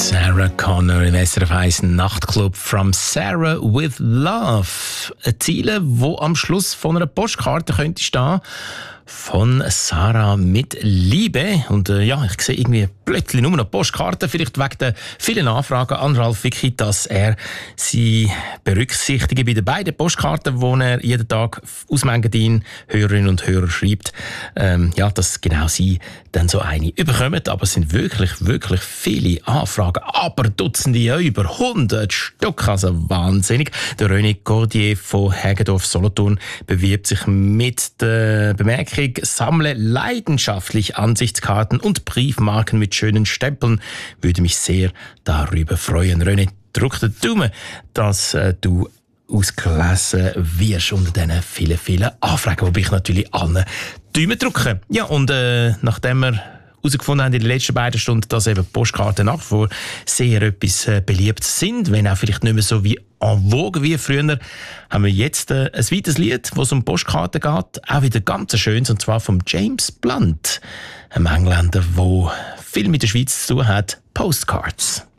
Sarah Connor im SRF 1 Nachtclub «From Sarah with Love». Ein Ziel, wo am Schluss von einer Postkarte könnte stehen, von Sarah mit Liebe. Und ich sehe irgendwie plötzlich nur noch Postkarten, vielleicht wegen der vielen Anfragen an Ralf Wicki, dass er sie berücksichtige bei den beiden Postkarten, die er jeden Tag aus Mengadin Hörerinnen und Hörer schreibt, dass genau sie dann so eine überkommen. Aber es sind wirklich, wirklich viele Anfragen, aber Dutzende, ja, über 100 Stück, also wahnsinnig. Der René Cordier von Hägedorf Solothurn bewirbt sich mit der Bemerkung: Sammle leidenschaftlich Ansichtskarten und Briefmarken mit schönen Stempeln. Würde mich sehr darüber freuen. René, drück den Daumen, dass du ausgelesen wirst unter diesen vielen, vielen Anfragen, wobei ich natürlich allen Daumen drücke. Ja, und nachdem wir herausgefunden haben in den letzten beiden Stunden, dass eben Postkarten nach wie vor sehr etwas beliebt sind, wenn auch vielleicht nicht mehr so wie en vogue wie früher, haben wir jetzt ein weiteres Lied, wo es um Postkarten geht, auch wieder ganz schönes, und zwar von James Blunt, einem Engländer, der viel mit der Schweiz zu tun hat, Postcards.